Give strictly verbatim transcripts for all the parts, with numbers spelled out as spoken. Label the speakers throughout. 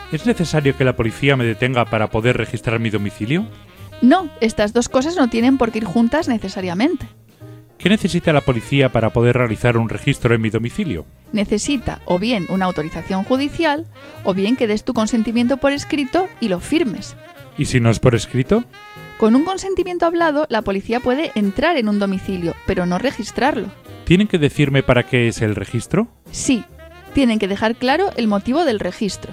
Speaker 1: ¿Es necesario que la policía me detenga para poder registrar mi domicilio?
Speaker 2: No, estas dos cosas no tienen por qué ir juntas necesariamente.
Speaker 1: ¿Qué necesita la policía para poder realizar un registro en mi domicilio?
Speaker 2: Necesita o bien una autorización judicial o bien que des tu consentimiento por escrito y lo firmes.
Speaker 1: ¿Y si no es por escrito?
Speaker 2: Con un consentimiento hablado, la policía puede entrar en un domicilio, pero no registrarlo.
Speaker 1: ¿Tienen que decirme para qué es el registro?
Speaker 2: Sí, tienen que dejar claro el motivo del registro.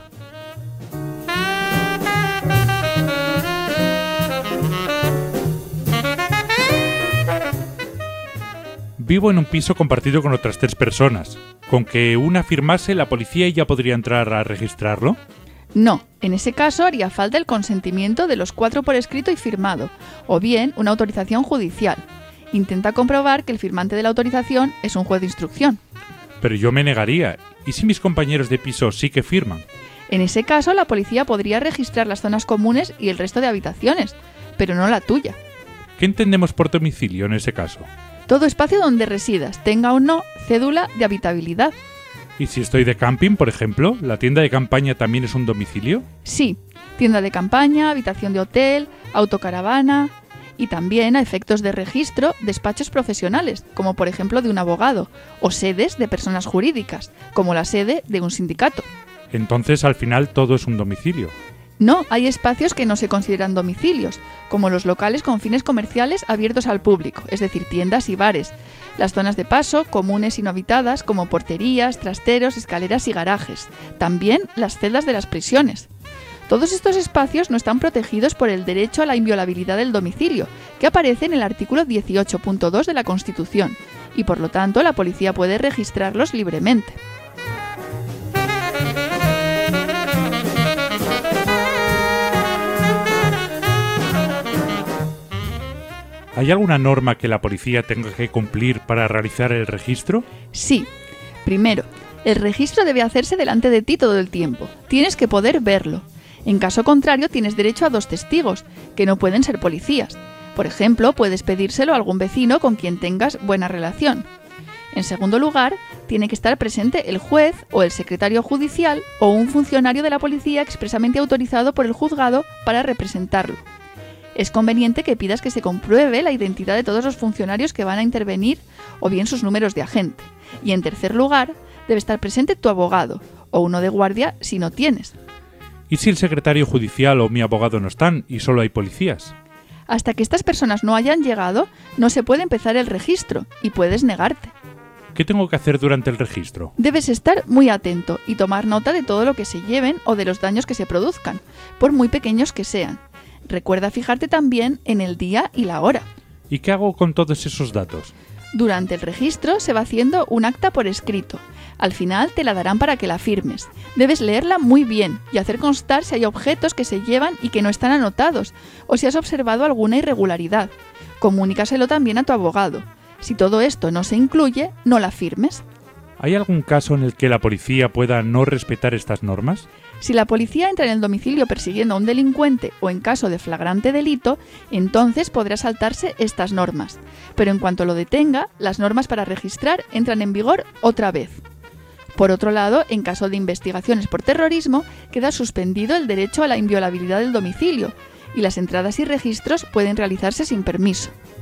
Speaker 1: Vivo en un piso compartido con otras tres personas. ¿Con que una firmase, la policía ya podría entrar a registrarlo?
Speaker 2: No, en ese caso haría falta el consentimiento de los cuatro por escrito y firmado, o bien una autorización judicial. Intenta comprobar que el firmante de la autorización es un juez de instrucción.
Speaker 1: Pero yo me negaría. ¿Y si mis compañeros de piso sí que firman?
Speaker 2: En ese caso, la policía podría registrar las zonas comunes y el resto de habitaciones, pero no la tuya.
Speaker 1: ¿Qué entendemos por domicilio en ese caso?
Speaker 2: Todo espacio donde residas, tenga o no cédula de habitabilidad.
Speaker 1: ¿Y si estoy de camping, por ejemplo, la tienda de campaña también es un domicilio?
Speaker 2: Sí, tienda de campaña, habitación de hotel, autocaravana y también, a efectos de registro, despachos profesionales, como por ejemplo de un abogado, o sedes de personas jurídicas, como la sede de un sindicato.
Speaker 1: Entonces, al final, todo es un domicilio.
Speaker 2: No, hay espacios que no se consideran domicilios, como los locales con fines comerciales abiertos al público, es decir, tiendas y bares, las zonas de paso, comunes y no habitadas, como porterías, trasteros, escaleras y garajes, también las celdas de las prisiones. Todos estos espacios no están protegidos por el derecho a la inviolabilidad del domicilio, que aparece en el artículo dieciocho punto dos de la Constitución, y por lo tanto la policía puede registrarlos libremente.
Speaker 1: ¿Hay alguna norma que la policía tenga que cumplir para realizar el registro?
Speaker 2: Sí. Primero, el registro debe hacerse delante de ti todo el tiempo. Tienes que poder verlo. En caso contrario, tienes derecho a dos testigos, que no pueden ser policías. Por ejemplo, puedes pedírselo a algún vecino con quien tengas buena relación. En segundo lugar, tiene que estar presente el juez o el secretario judicial o un funcionario de la policía expresamente autorizado por el juzgado para representarlo. Es conveniente que pidas que se compruebe la identidad de todos los funcionarios que van a intervenir o bien sus números de agente. Y en tercer lugar, debe estar presente tu abogado o uno de guardia si no tienes.
Speaker 1: ¿Y si el secretario judicial o mi abogado no están y solo hay policías?
Speaker 2: Hasta que estas personas no hayan llegado, no se puede empezar el registro y puedes negarte.
Speaker 1: ¿Qué tengo que hacer durante el registro?
Speaker 2: Debes estar muy atento y tomar nota de todo lo que se lleven o de los daños que se produzcan, por muy pequeños que sean. Recuerda fijarte también en el día y la hora.
Speaker 1: ¿Y qué hago con todos esos datos?
Speaker 2: Durante el registro se va haciendo un acta por escrito. Al final te la darán para que la firmes. Debes leerla muy bien y hacer constar si hay objetos que se llevan y que no están anotados, o si has observado alguna irregularidad. Comunícaselo también a tu abogado. Si todo esto no se incluye, no la firmes.
Speaker 1: ¿Hay algún caso en el que la policía pueda no respetar estas normas?
Speaker 2: Si la policía entra en el domicilio persiguiendo a un delincuente o en caso de flagrante delito, entonces podrá saltarse estas normas. Pero en cuanto lo detenga, las normas para registrar entran en vigor otra vez. Por otro lado, en caso de investigaciones por terrorismo, queda suspendido el derecho a la inviolabilidad del domicilio y las entradas y registros pueden realizarse sin permiso.